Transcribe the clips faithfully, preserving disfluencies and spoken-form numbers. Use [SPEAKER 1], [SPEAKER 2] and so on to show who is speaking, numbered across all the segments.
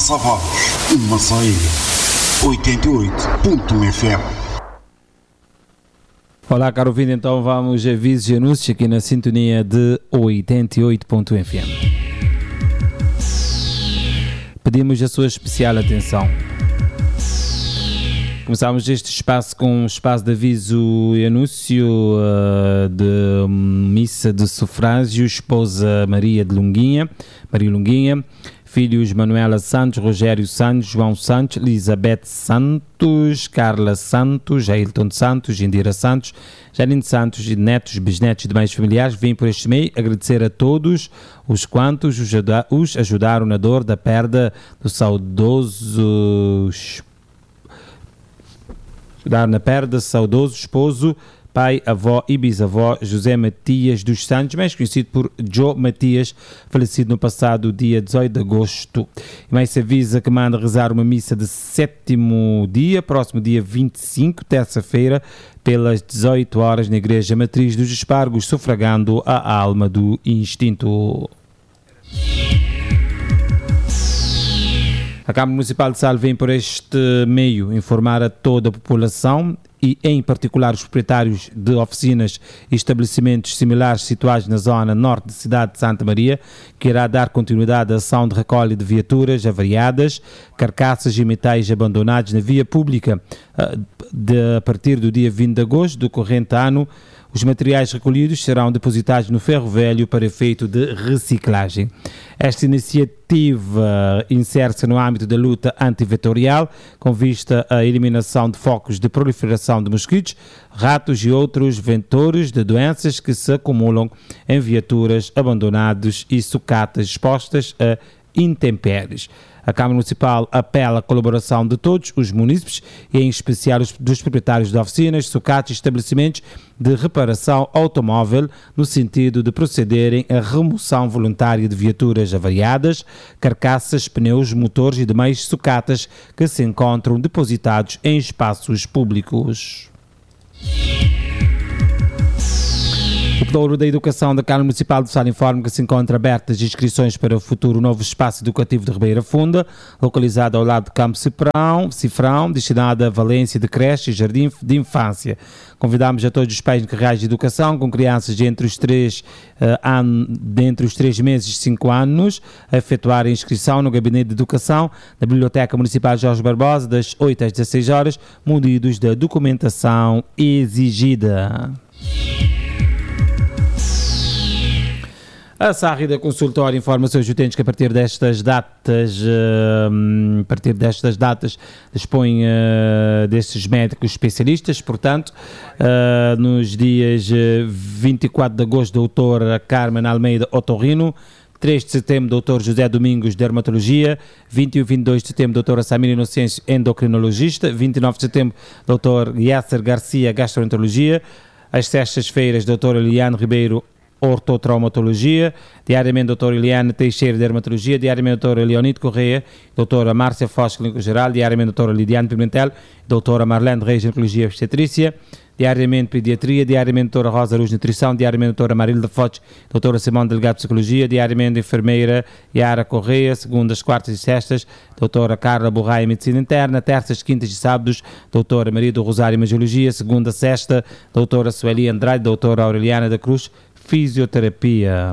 [SPEAKER 1] Passa a voz, uma só ilha, oitenta e oito ponto um F M.
[SPEAKER 2] Olá, caro ouvinte, então vamos a avisos e anúncios aqui na sintonia de oitenta e oito ponto um F M. Pedimos a sua especial atenção. Começamos este espaço com um espaço de aviso e anúncio uh, de missa de sufrágio, esposa Maria de Longuinha, Maria Longuinha, filhos Manuela Santos, Rogério Santos, João Santos, Elizabeth Santos, Carla Santos, Ailton Santos, Indira Santos, Janine Santos, e netos, bisnetos e demais familiares. Vêm por este meio agradecer a todos os quantos os, ajuda- os ajudaram na dor da perda do saudoso ajudaram na perda do saudoso esposo, pai, avó e bisavó José Matias dos Santos, mais conhecido por Joe Matias, falecido no passado dia dezoito de agosto. E mais se avisa que manda rezar uma missa de sétimo dia, próximo dia vinte e cinco, terça-feira, pelas dezoito horas na Igreja Matriz dos Espargos, sufragando a alma do instinto. A Câmara Municipal de Sal vem por este meio informar a toda a população e, em particular, os proprietários de oficinas e estabelecimentos similares situados na zona norte da cidade de Santa Maria, que irá dar continuidade à ação de recolha de viaturas avariadas, carcaças e metais abandonados na via pública de, a partir do dia vinte de agosto do corrente ano. Os materiais recolhidos serão depositados no ferro velho para efeito de reciclagem. Esta iniciativa insere-se no âmbito da luta antivetorial, com vista à eliminação de focos de proliferação de mosquitos, ratos e outros vetores de doenças que se acumulam em viaturas abandonadas e sucatas expostas a intempéries. A Câmara Municipal apela à colaboração de todos os munícipes e em especial os, dos proprietários de oficinas, sucatas e estabelecimentos de reparação automóvel no sentido de procederem à remoção voluntária de viaturas avariadas, carcaças, pneus, motores e demais sucatas que se encontram depositados em espaços públicos. O Pedouro da Educação da Câmara Municipal de Sal informa que se encontram abertas inscrições para o futuro novo espaço educativo de Ribeira Funda, localizado ao lado do Campo Cifrão, Cifrão destinado à valência de creche e jardim de infância. Convidamos a todos os pais encarregados de educação com crianças entre os três, uh, an, entre os três meses e cinco anos a efetuar a inscrição no Gabinete de Educação da Biblioteca Municipal Jorge Barbosa das oito às dezesseis horas, munidos da documentação exigida. A Sarri da Consultório informa seus utentes que a partir destas datas, uh, a partir destas datas dispõe uh, destes médicos especialistas, portanto, uh, nos dias vinte e quatro de agosto, doutora Carmen Almeida Otorrino, três de setembro, doutor José Domingos, dermatologia, vinte e um e vinte e dois de setembro, doutora Samira Inocêncio, endocrinologista, vinte e nove de setembro, doutor Yasser Garcia, gastroenterologia, às sextas-feiras, doutora Liliane Ribeiro, ortotraumatologia, diariamente doutora Eliane Teixeira, dermatologia, diariamente doutora Leonide Correia, doutora Márcia Foz, clínico geral, diariamente doutora Lidiane Pimentel, doutora Marlene Reis, ginecologia e obstetrícia, diariamente pediatria, diariamente doutora Rosa Luz, nutrição, diariamente doutora Marilda Foz, doutora Simone Delgado, psicologia, diariamente enfermeira Yara Correia, segundas, quartas e sextas, doutora Carla Borraia, medicina interna, terças, quintas e sábados, doutora Maria do Rosário, magiologia, segunda, sexta, doutora Sueli Andrade, doutora Aureliana da Cruz, fisioterapia.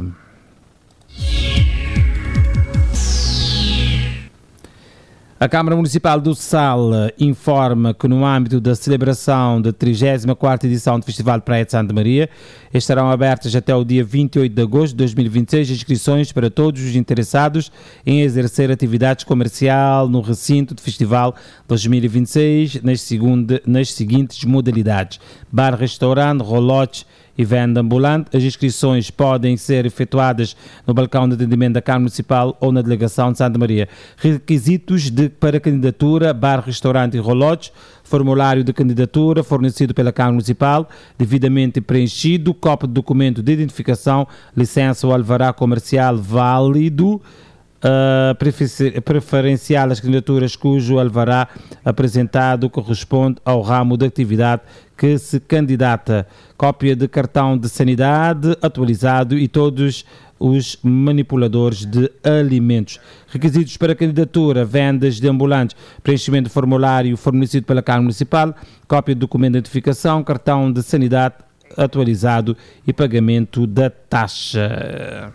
[SPEAKER 2] A Câmara Municipal do Sal informa que no âmbito da celebração da trigésima quarta edição do Festival de Praia de Santa Maria estarão abertas até o dia vinte e oito de agosto de dois mil e vinte e seis inscrições para todos os interessados em exercer atividades comercial no recinto do Festival dois mil e vinte e seis nas, segunda, nas seguintes modalidades: bar, restaurante, rolotes e venda ambulante. As inscrições podem ser efetuadas no balcão de atendimento da Câmara Municipal ou na Delegação de Santa Maria. Requisitos de, para candidatura: bar, restaurante e rolotes, formulário de candidatura fornecido pela Câmara Municipal, devidamente preenchido, cópia de documento de identificação, licença ou alvará comercial válido, uh, preferencial as candidaturas cujo alvará apresentado corresponde ao ramo de atividade que se candidata, cópia de cartão de sanidade atualizado e todos os manipuladores de alimentos. Requisitos para candidatura: vendas de ambulantes, preenchimento de formulário fornecido pela Câmara Municipal, cópia de documento de identificação, cartão de sanidade atualizado e pagamento da taxa.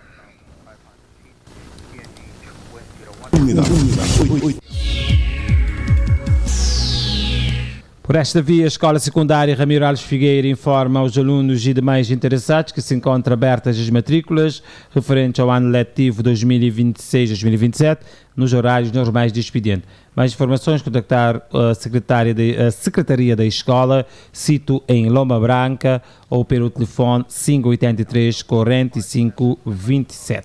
[SPEAKER 2] Por esta via, a Escola Secundária Ramiro Alves Figueira informa aos alunos e demais interessados que se encontram abertas as matrículas referentes ao ano letivo dois mil e vinte e seis dois mil e vinte e sete nos horários normais de expediente. Mais informações, contactar a, secretária de, a Secretaria da Escola, cito em Loma Branca, ou pelo telefone cinco oito três, quarenta e cinco, vinte e sete.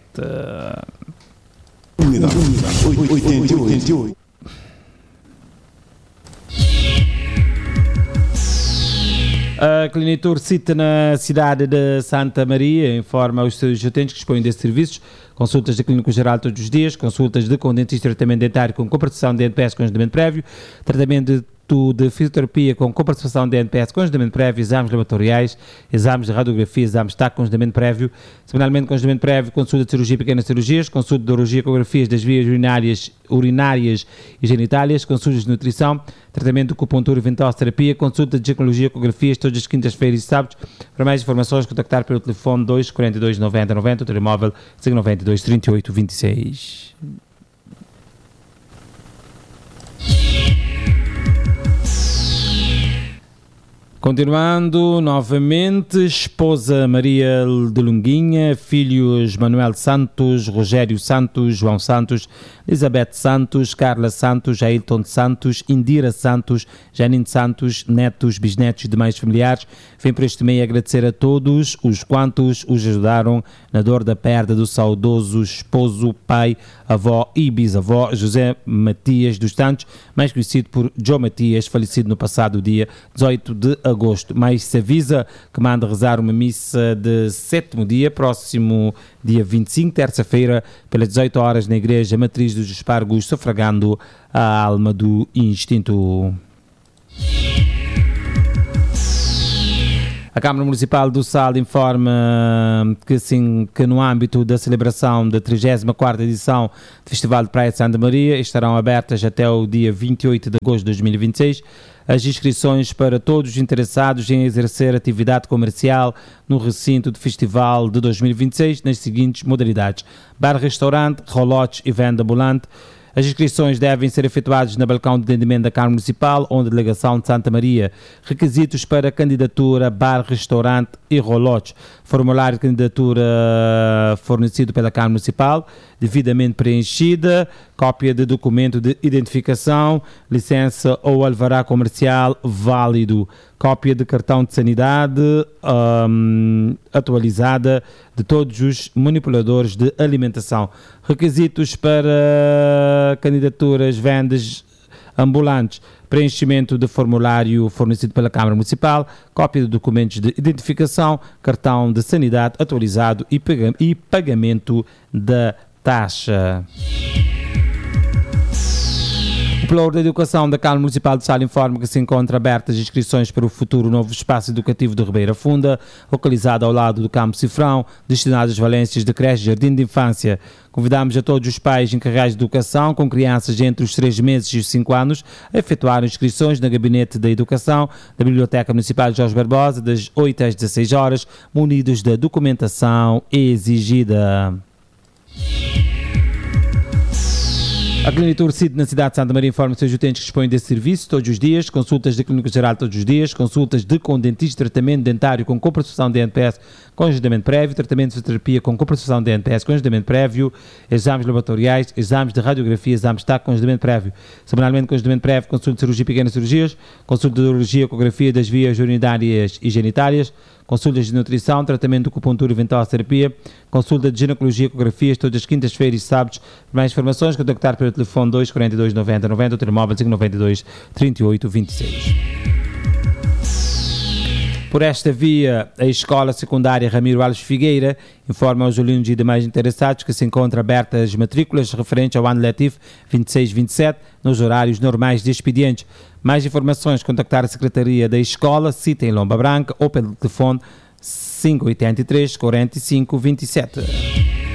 [SPEAKER 1] Unidade oitenta e oito.
[SPEAKER 2] A Clinitur cita na cidade de Santa Maria informa aos seus utentes que dispõem desses serviços: consultas de clínico geral todos os dias, consultas de com dentista, tratamento dentário com comparticipação de N P S com agendamento prévio, tratamento de de fisioterapia com comparticipação de N P S com agendamento prévio, exames laboratoriais, exames de radiografia, exames de taco com agendamento prévio, semanalmente com agendamento prévio, consulta de cirurgia e pequenas cirurgias, consulta de urologia, ecografias das vias urinárias, urinárias e genitálias, consultas de nutrição, tratamento de acupuntura e ventosa-terapia, consulta de ginecologia, ecografias todas as quintas-feiras e sábados. Para mais informações, contactar pelo telefone dois quarenta e dois, noventa, noventa, o telemóvel cinco nove dois, trinta e oito, vinte e seis. Continuando, novamente, esposa Maria de Lunguinha, filhos Manuel Santos, Rogério Santos, João Santos, Elizabeth Santos, Carla Santos, Ailton Santos, Indira Santos, Janine Santos, netos, bisnetos e demais familiares, vem por este meio agradecer a todos os quantos os ajudaram na dor da perda do saudoso esposo, pai, avó e bisavó José Matias dos Santos, mais conhecido por Joe Matias, falecido no passado dia dezoito de agosto. Mais se avisa que manda rezar uma missa de sétimo dia, próximo dia vinte e cinco, terça-feira, pelas dezoito horas na Igreja Matriz dos Espargos, sufragando a alma do instinto. A Câmara Municipal do Sal informa que, sim, que no âmbito da celebração da trigésima quarta edição do Festival de Praia de Santa Maria estarão abertas até o dia vinte e oito de agosto de dois mil e vinte e seis as inscrições para todos os interessados em exercer atividade comercial no recinto do Festival de dois mil e vinte e seis nas seguintes modalidades: bar-restaurante, rolotes e venda ambulante. As inscrições devem ser efetuadas na balcão de atendimento da Câmara Municipal ou na Delegação de Santa Maria. Requisitos para candidatura: bar, restaurante e rolotes. Formulário de candidatura fornecido pela Câmara Municipal, devidamente preenchida, cópia de documento de identificação, licença ou alvará comercial válido, cópia de cartão de sanidade um, atualizada de todos os manipuladores de alimentação. Requisitos para candidaturas: vendas ambulantes, preenchimento de formulário fornecido pela Câmara Municipal, cópia de documentos de identificação, cartão de sanidade atualizado e, pag- e pagamento da taxa. O Plano da Educação da Câmara Municipal de Sal informa que se encontram abertas inscrições para o futuro novo espaço educativo de Ribeira Funda, localizado ao lado do Campo Cifrão, destinado às valências de creche e jardim de infância. Convidamos a todos os pais encarregados de educação com crianças entre os três meses e os cinco anos a efetuar inscrições no Gabinete da Educação da Biblioteca Municipal de Jorge Barbosa, das oito às dezasseis horas, munidos da documentação exigida. A Clinitur Cid na cidade de Santa Maria informa os seus utentes que dispõem desse serviço todos os dias: consultas de clínico geral todos os dias, consultas de com dentista, tratamento dentário com compensação de N P S com agendamento prévio, tratamento de fisioterapia com compensação de N P S com agendamento prévio, exames laboratoriais, exames de radiografia, exames de taco com agendamento prévio, semanalmente com agendamento prévio, consulta de cirurgia e pequenas cirurgias, consulta de urologia, ecografia das vias urinárias e genitálias, consultas de nutrição, tratamento de acupuntura e ventosa-terapia, consulta de ginecologia, ecografias todas as quintas-feiras e sábados. Para mais informações, contactar pelo telefone dois quarenta e dois, noventa, noventa, o telemóvel cinco nove dois, trinta e oito, vinte e seis. Por esta via, a Escola Secundária Ramiro Alves Figueira informa aos alunos e demais interessados que se encontram abertas as matrículas referentes ao ano letivo vinte e seis vinte e sete nos horários normais de expedientes. Mais informações, contactar a Secretaria da Escola, cita em Lomba Branca, ou pelo telefone cinco oito três, quarenta e cinco, vinte e sete.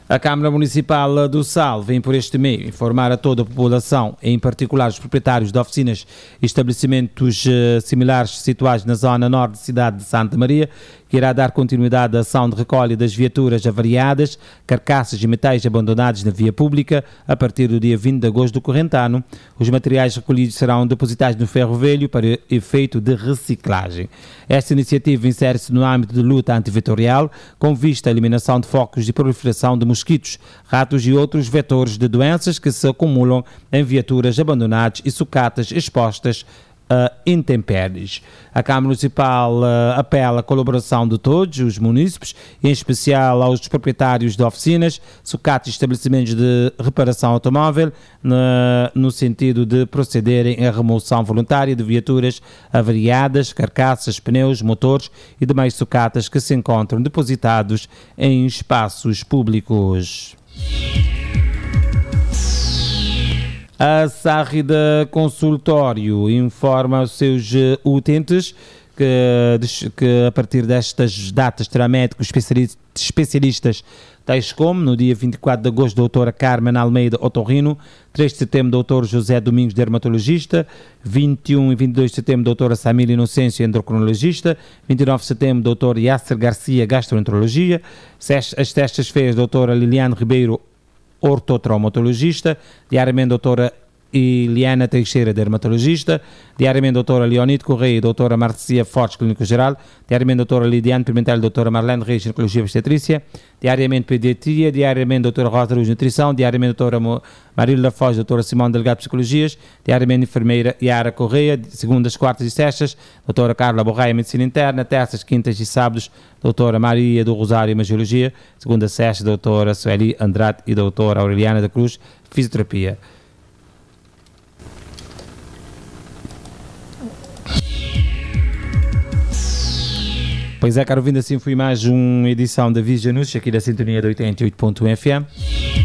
[SPEAKER 2] A Câmara Municipal do Sal vem por este meio informar a toda a população, em particular os proprietários de oficinas e estabelecimentos uh, similares situados na zona norte da cidade de Santa Maria, que irá dar continuidade à ação de recolha das viaturas avariadas, carcaças e metais abandonados na via pública a partir do dia vinte de agosto do corrente ano. Os materiais recolhidos serão depositados no ferro velho para efeito de reciclagem. Esta iniciativa insere-se no âmbito de luta antivetorial, com vista à eliminação de focos de proliferação de mosquitos, ratos e outros vetores de doenças que se acumulam em viaturas abandonadas e sucatas expostas a intempéries. A Câmara Municipal uh, apela à colaboração de todos os munícipes, em especial aos proprietários de oficinas, sucatas e estabelecimentos de reparação automóvel, na, no sentido de procederem à remoção voluntária de viaturas avariadas, carcaças, pneus, motores e demais sucatas que se encontram depositados em espaços públicos. A Sárrida Consultório informa aos seus utentes que, que a partir destas datas terá médicos especialistas tais como, no dia vinte e quatro de agosto, doutora Carmen Almeida Otorrino, três de setembro, doutor José Domingos, dermatologista, vinte e um e vinte e dois de setembro, doutora Samira Inocêncio, endocrinologista, vinte e nove de setembro, doutor Yasser Garcia, gastroenterologia, as sextas-feiras, doutora Liliane Ribeiro, ortotraumatologista, diariamente doutora Eliana Teixeira, dermatologista, diariamente doutora Leonide Correia e doutora Marcia Fortes, clínico-geral, diariamente doutora Lidiane Pimentel, doutora Marlene Reis, ginecologia e obstetrícia, diariamente pediatria, diariamente doutora Rosa Luz, nutrição, diariamente doutora Marília Foz, doutora Simão Delgado, psicologias, diariamente enfermeira Yara Correia, segundas, quartas e sextas, doutora Carla Borraia, medicina interna, terças, quintas e sábados, doutora Maria do Rosário, imagiologia, segunda, sexta, doutora Sueli Andrade e doutora Aureliana da Cruz, fisioterapia. Pois é, caro ouvinte, assim foi mais uma edição da Vision News, aqui da sintonia de oitenta e oito ponto um F M.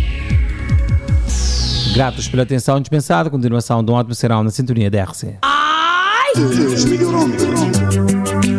[SPEAKER 2] Gratos pela atenção dispensada, continuação de um ótimo serão na sintonia da R C.
[SPEAKER 1] Deus melhorou.